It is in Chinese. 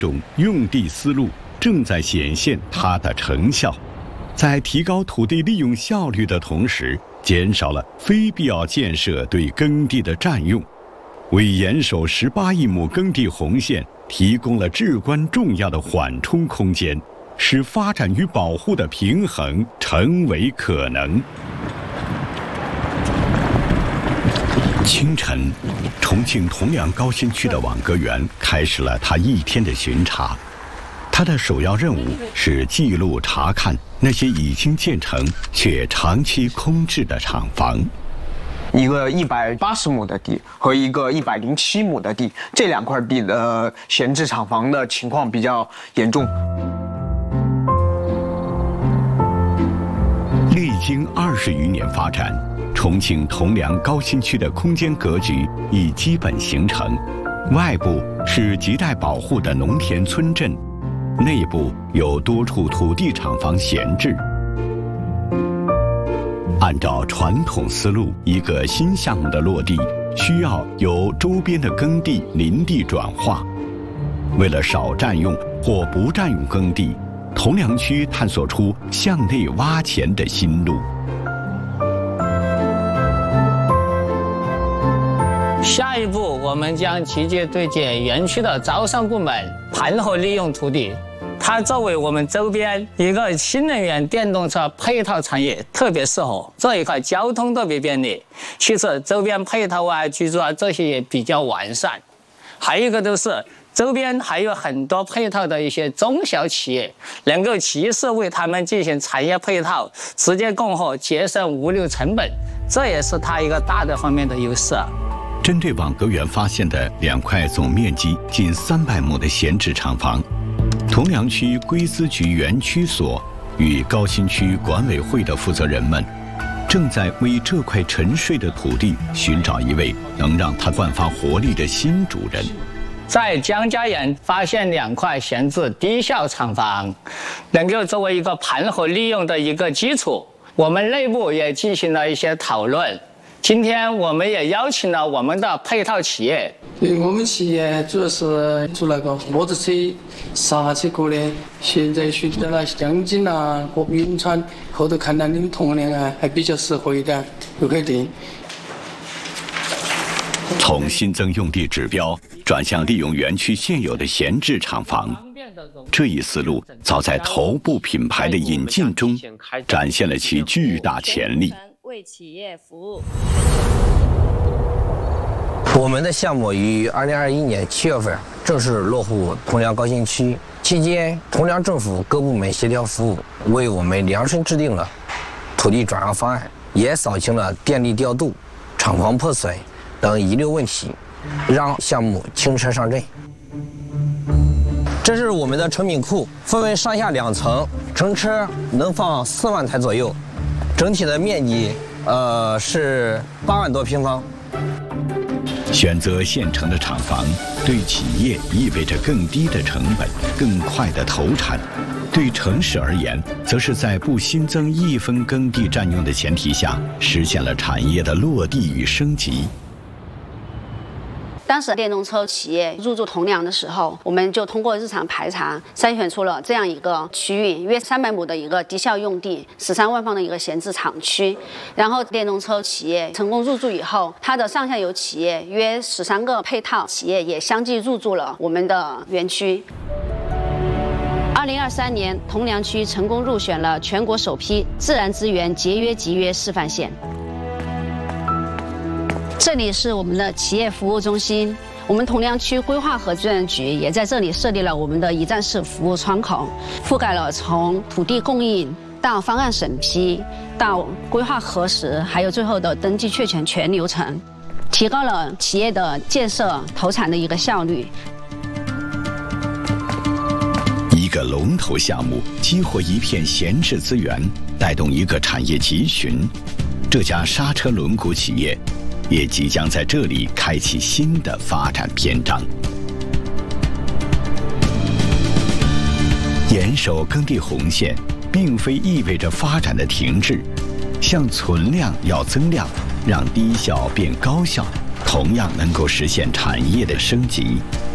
种用地思路正在显现它的成效，在提高土地利用效率的同时，减少了非必要建设对耕地的占用，为严守18亿亩耕地红线提供了至关重要的缓冲空间，使发展与保护的平衡成为可能。清晨，重庆铜梁高新区的网格员开始了他一天的巡查。他的首要任务是记录查看那些已经建成却长期空置的厂房。 一个180亩的地和一个107亩的地，这2块地的闲置厂房的情况比较严重。 历经20余年发展，重庆铜梁高新区的空间格局已基本形成，外部是亟待保护的农田村镇，内部有多处土地厂房闲置。按照传统思路，一个新项目的落地需要由周边的耕地林地转化。为了少占用或不占用耕地，铜梁区探索出向内挖钱的新路。 下一步，我们将积极对接园区的招商部门，盘活利用土地。它作为我们周边一个新能源电动车配套产业，特别适合。这一块交通特别便利，其次周边配套啊、居住啊这些也比较完善。还有一个就是周边还有很多配套的一些中小企业，能够及时为他们进行产业配套，直接供货，节省物流成本，这也是它一个大的方面的优势。 针对网格员发现的2块总面积近300亩的闲置厂房，铜梁区归资局园区所与高新区管委会的负责人们，正在为这块沉睡的土地寻找一位能让它焕发活力的新主人。 在江家园发现2块闲置低效厂房，能够作为一个盘活利用的一个基础。我们内部也进行了一些讨论。今天我们也邀请了我们的配套企业。 对，我们企业主要是做那个摩托车、刹车壳的，现在选择了江津啊和云川，后头看到你们铜梁啊还比较适合一点，就可以定。 从新增用地指标转向利用园区现有的闲置厂房，这一思路早在头部品牌的引进中展现了其巨大潜力。 为企业服务。 我们的项目于2021年7月份正式落户铜梁高新区，期间铜梁政府各部门协调服务，为我们量身制定了土地转让方案，也扫清了电力调度、厂房破损等遗留问题，让项目轻车上阵。这是我们的成品库，分为上下2层，乘车能放4万台左右，整体的面积是8万多平方。 选择现成的厂房，对企业意味着更低的成本、更快的投产；对城市而言，则是在不新增1分耕地占用的前提下，实现了产业的落地与升级。 当时电动车企业入驻铜梁的时候，我们就通过日常排查筛选出了这样一个区域，约300亩的一个低效用地，13万方的一个闲置厂区。然后电动车企业成功入驻以后，它的上下游企业约13个配套企业也相继入驻了我们的园区。2023年，铜梁区成功入选了全国首批自然资源节约集约示范县。这里是我们的企业服务中心，我们铜梁区规划和资源局也在这里设立了我们的一站式服务窗口，覆盖了从土地供应到方案审批到规划核实，还有最后的登记确权全流程，提高了企业的建设投产的一个效率。 一个龙头项目激活一片闲置资源，带动一个产业集群，这家刹车轮毂企业也即将在这里开启新的发展篇章。严守耕地红线，并非意味着发展的停滞，像存量要增量，让低效变高效，同样能够实现产业的升级。